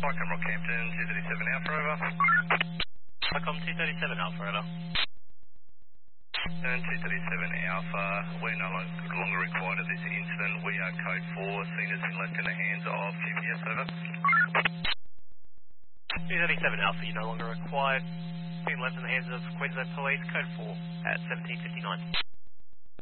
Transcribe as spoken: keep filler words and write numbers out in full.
Icon Rockhampton, two thirty-seven Alpha, over. Icon two thirty-seven Alpha, over. And two thirty-seven Alpha, we're no longer required at this incident. We are code four, scene has been left in the hands of G P S, over. two thirty-seven Alpha, you're no longer required. Being left in the hands of Queensland Police, code four at seventeen fifty-nine.